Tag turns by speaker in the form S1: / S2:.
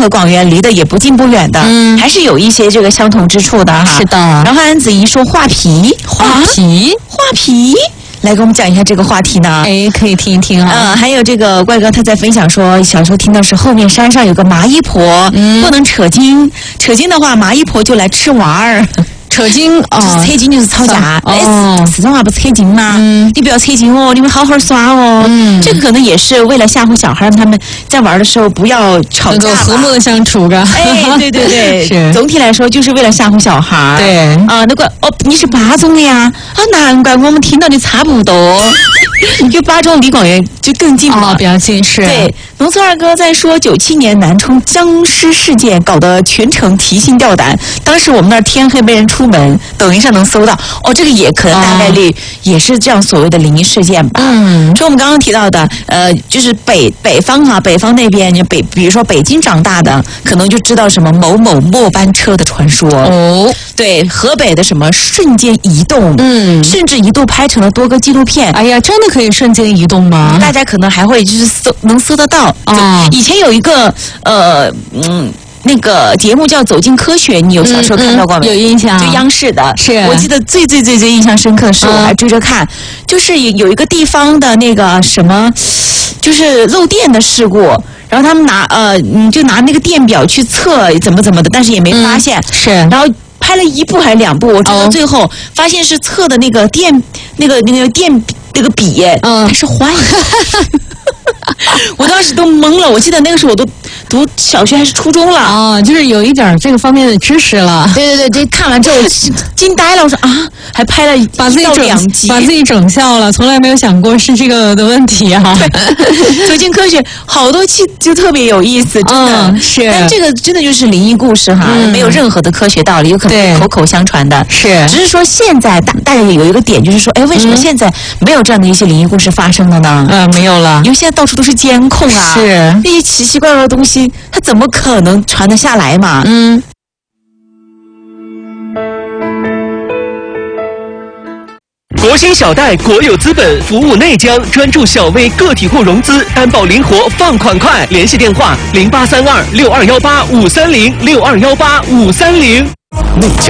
S1: 和广元离得也不近不远的，还是有一些这个相同之处的哈。
S2: 是的。
S1: 然后安子怡说画皮，
S2: 画皮。
S1: 来给我们讲一下这个话题呢？
S2: 哎，可以听一听啊。
S1: 还有这个怪哥他在分享说，小时候听到是后面山上有个麻衣婆，不能扯筋，扯筋的话麻衣婆就来吃娃儿。
S2: 扯筋
S1: 就是扯筋就是吵架，四川话不扯筋吗？你不要扯筋哦，你们好好耍哦。这个可能也是为了吓唬小孩，让他们在玩的时候不要吵架，
S2: 和睦的相处的。
S1: 哎，对对对，是。总体来说就是为了吓唬小孩。
S2: 对
S1: 啊，那个哦，你是8中的呀？啊，难怪我们听到的差不多。就8中离广元就更近了，
S2: 比较近是。
S1: 对，农村二哥在说97年南充僵尸事件，搞得全城提心吊胆。当时我们那儿天黑没人出门，抖音上能搜到。哦，这个也可能大概率也是这样所谓的灵异事件吧。说我们刚刚提到的，就是北方啊，北方那边比如说北京长大的，可能就知道什么某某末班车的传说。哦，对，河北的什么瞬间移动，甚至一度拍成了多个纪录片。
S2: 哎呀，真的可以瞬间移动吗？
S1: 大家可能还会就是能搜得到。以前有一个那个节目叫《走进科学》，你有小时候看到过没？
S2: 有印象，
S1: 就央视的。
S2: 是
S1: 我记得最印象深刻的是，我还追着看，就是有一个地方的那个什么，就是漏电的事故。然后他们就拿那个电表去测怎么的，但是也没发现。
S2: 是，
S1: 然后拍了1部还是2部，我追到最后发现是测的那个电那个笔，它是坏的。我当时都懵了，我记得那个时候我都读小学还是初中了
S2: 就是有一点这个方面的知识了。
S1: 对，这看完之后惊呆了，我说啊，还拍了
S2: 把自己整笑了，从来没有想过是这个的问题啊。
S1: 走进科学好多期就特别有意思，真的
S2: 是。
S1: 但这个真的就是灵异故事哈，没有任何的科学道理，有可能口口相传的。
S2: 是，
S1: 只是说现在大家有一个点，就是说，哎，为什么现在没有这样的一些灵异故事发生了呢？
S2: 没有了，
S1: 因为现在到处都是监控啊，
S2: 是
S1: 那些奇奇怪怪的东西，它怎么可能传得下来嘛？
S3: 国兴小贷国有资本服务内江，专注小微个体户融资，担保灵活，放款快。联系电话：08326218-530，6218-530。内江